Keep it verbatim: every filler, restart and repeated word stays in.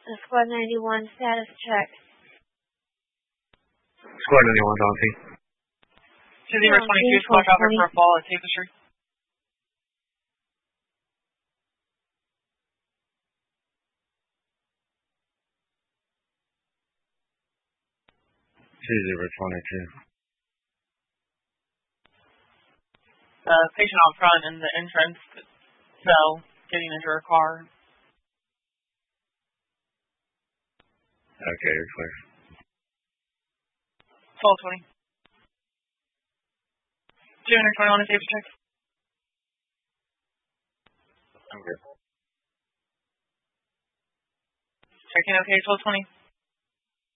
Squad ninety-one, status check. Squad ninety-one's on scene. To zero twenty-two, squad traffic for a fall at Tapestry. two zero twenty-two. Uh, patient out front in the entrance cell, getting into her car. Okay, you're clear. twelve twenty. two twenty on the table check. I'm good. Checking okay, twelve twenty.